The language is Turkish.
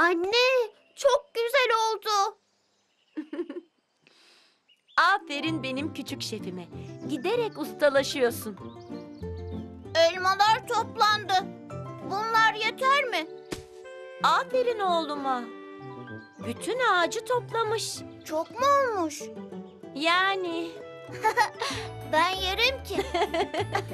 Anne, çok güzel oldu. Aferin benim küçük şefime. Giderek ustalaşıyorsun. Elmalar toplandı. Bunlar yeter mi? Aferin oğluma. Bütün ağacı toplamış. Çok mu olmuş? Yani Ben yerim ki.